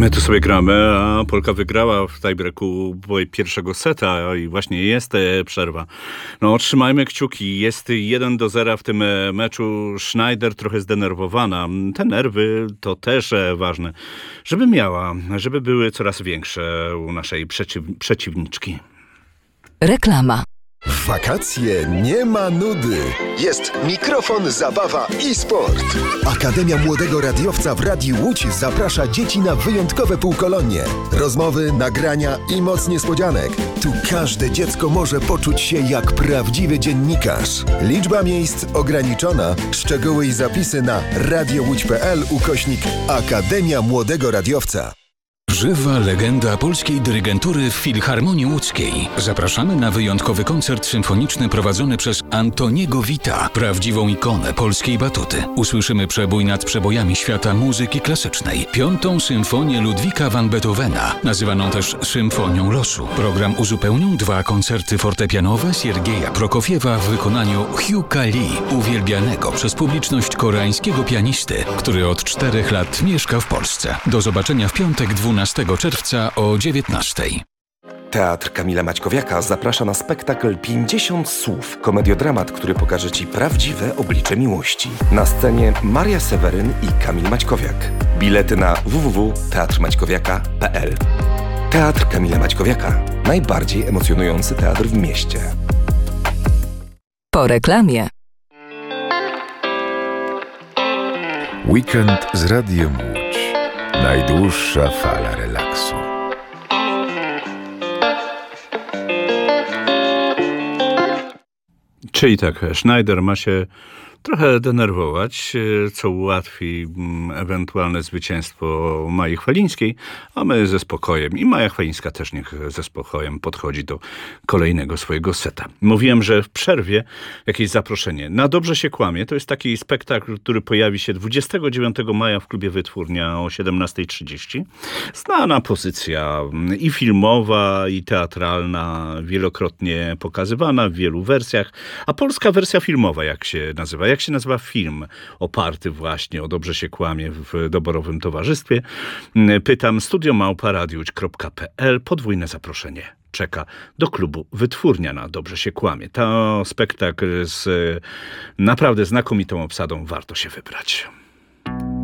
My tu sobie gramy, a Polka wygrała w tiebreaku pierwszego seta i właśnie jest przerwa. No, trzymajmy kciuki. Jest 1-0 w tym meczu. Schneider trochę zdenerwowana. Te nerwy to też ważne. Żeby były coraz większe u naszej przeciwniczki. Reklama. W wakacje nie ma nudy. Jest mikrofon, zabawa i sport. Akademia Młodego Radiowca w Radiu Łódź zaprasza dzieci na wyjątkowe półkolonie. Rozmowy, nagrania i moc niespodzianek. Tu każde dziecko może poczuć się jak prawdziwy dziennikarz. Liczba miejsc ograniczona. Szczegóły i zapisy na radiołódź.pl/Akademia Młodego Radiowca. Żywa legenda polskiej dyrygentury w Filharmonii Łódzkiej. Zapraszamy na wyjątkowy koncert symfoniczny prowadzony przez Antoniego Wita, prawdziwą ikonę polskiej batuty. Usłyszymy przebój nad przebojami świata muzyki klasycznej. 5. symfonię Ludwika van Beethovena, nazywaną też Symfonią Losu. Program uzupełnią 2 koncerty fortepianowe Siergieja Prokofiewa w wykonaniu Hyuka Lee, uwielbianego przez publiczność koreańskiego pianisty, który od 4 lat mieszka w Polsce. Do zobaczenia w piątek 12 czerwca o 19:00. Teatr Kamila Maćkowiaka zaprasza na spektakl 50 słów. Komediodramat, który pokaże Ci prawdziwe oblicze miłości. Na scenie Maria Seweryn i Kamil Maćkowiak. Bilety na www.teatrmaćkowiaka.pl. Teatr Kamila Maćkowiaka. Najbardziej emocjonujący teatr w mieście. Po reklamie. Weekend z Radiem Łódź. Najdłuższa fala relaksu. Czyli tak, Schneider ma się trochę denerwować, co ułatwi ewentualne zwycięstwo Mai Chwalińskiej, a my ze spokojem. I Maja Chwalińska też niech ze spokojem podchodzi do kolejnego swojego seta. Mówiłem, że w przerwie jakieś zaproszenie. Na Dobrze się kłamie. To jest taki spektakl, który pojawi się 29 maja w klubie Wytwórnia o 17:30. Znana pozycja i filmowa, i teatralna, wielokrotnie pokazywana w wielu wersjach. A polska wersja filmowa, jak się nazywa? Jak się nazywa film oparty właśnie o Dobrze się kłamie w doborowym towarzystwie? Pytam, studio@radiowódź.pl. Podwójne zaproszenie czeka do klubu Wytwórnia na Dobrze się kłamie. To spektakl z naprawdę znakomitą obsadą. Warto się wybrać.